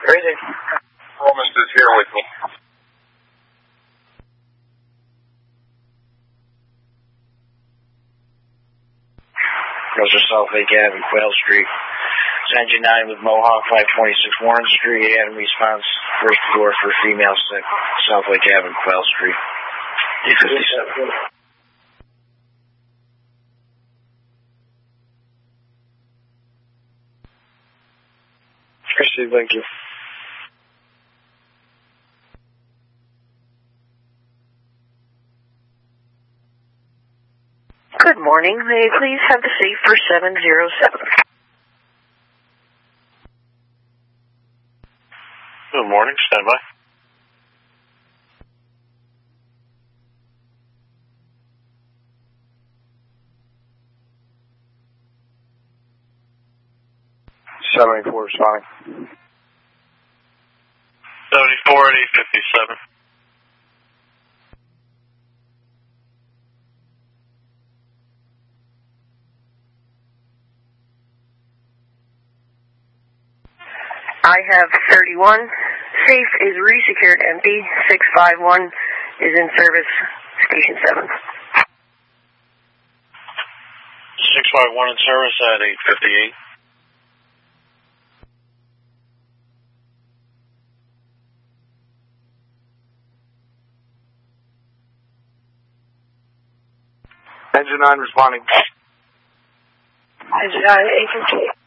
Crazy. Almost is here with me. Goes to South Lake Ave, Quail Street. It's engine 9 with Mohawk, 526 Warren Street. Adam response, first floor for female sick, South Lake Ave, Quail Street. D57. Christy, thank you. Good morning. May I please have the safe for 707? Good morning. Stand by. Responding. 74 at 857. I have 31. Safe is resecured empty. 651 is in service. Station 7. 651 in service at 858. Engine 9 responding. Engine 9 at 858.